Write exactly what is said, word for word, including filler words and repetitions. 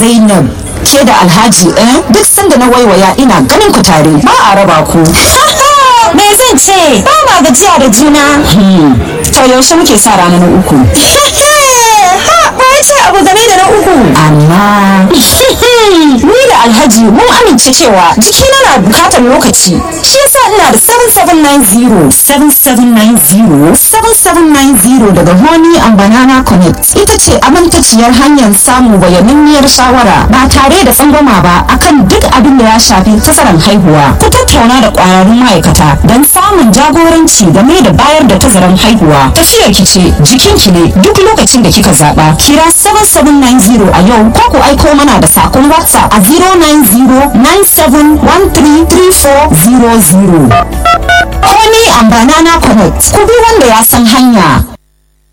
Zainab, ke da Alhaji eh duk sanda na waiwaya ina ganin ku tare ba a raba ku. Me zan ce? Ba ma gajiya da juna. To yaushe muke sa rana na uku? Ha, ba ya ce abu game da na uku. Amma ni da Alhaji mun amince cewa jikina na bukatar lokaci. Shi yasa ina da seven seven nine zero seven seven nine zero seven seven nine zero daga Honey and Banana Connect. Ita ce amintaciyar hanyar samun bayananniyar shawara ba tare da tsangwama ba akan duk abin da ya shafi tazaran haihuwa. Ku tattauna da ƙwararrun ma'aikata don samun jagoranci game da bayar da tazaran haihuwa. Tafiyar ki ce jikinki ne duk lokacin da kika zaba. Kira seven seven nine zero a yau ko ku aiko mana da sakon WhatsApp a zero nine zero nine seven one three three four zero zero. Honey and Banana Connect. Ku bi wanda ya san hanya.